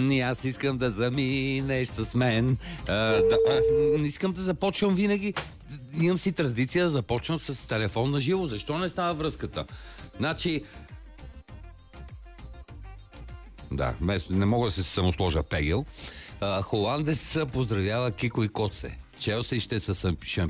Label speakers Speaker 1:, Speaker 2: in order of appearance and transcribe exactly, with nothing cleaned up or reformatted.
Speaker 1: И аз искам да заминеш с мен. А, да, а, искам да започвам винаги. Имам си традиция да започвам с телефон на живо. Защо не става връзката? Значи... Да, вместо, не мога да се самосложа пегел. А, холандец поздравява Кико и Коце. Челси ще са шампиони